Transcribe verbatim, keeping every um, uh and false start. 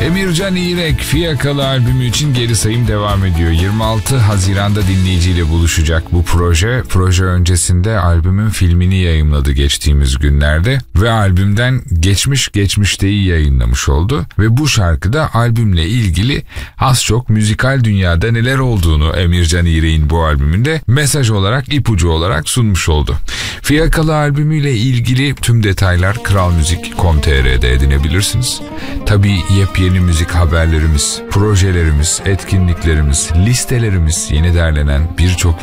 Emircan İrek Fiyakalı albümü için geri sayım devam ediyor. yirmi altı Haziran'da dinleyiciyle buluşacak bu proje. Proje öncesinde albümün filmini yayımladı geçtiğimiz günlerde ve albümden Geçmiş Geçmişte'yi yayınlamış oldu. Ve bu şarkıda albümle ilgili az çok müzikal dünyada neler olduğunu Emircan İrek'in bu albümünde mesaj olarak, ipucu olarak sunmuş oldu. Fiyakalı albümüyle ilgili tüm detaylar kral müzik nokta com nokta tr'de edinebilirsiniz. Tabii yepyeni müzik haberlerimiz, projelerimiz, etkinliklerimiz, listelerimiz, yeni derlenen birçok